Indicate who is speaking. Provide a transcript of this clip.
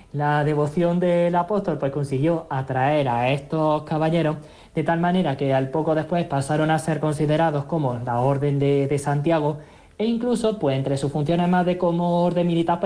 Speaker 1: La devoción del apóstol pues consiguió atraer a estos caballeros de tal manera que al poco después pasaron a ser considerados como la Orden de Santiago e incluso pues entre sus funciones más de como orden militar pues